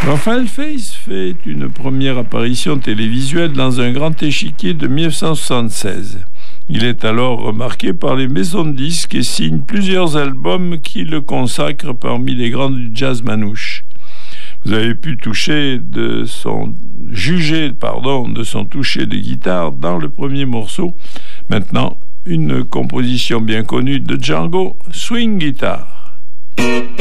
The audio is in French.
Raphaël Faïs fait une première apparition télévisuelle dans Un grand échiquier de 1976. Il est alors remarqué par les maisons de disques et signe plusieurs albums qui le consacrent parmi les grands du jazz manouche. Vous avez pu juger de son toucher de guitare dans le premier morceau. Maintenant, une composition bien connue de Django, Swing Guitar.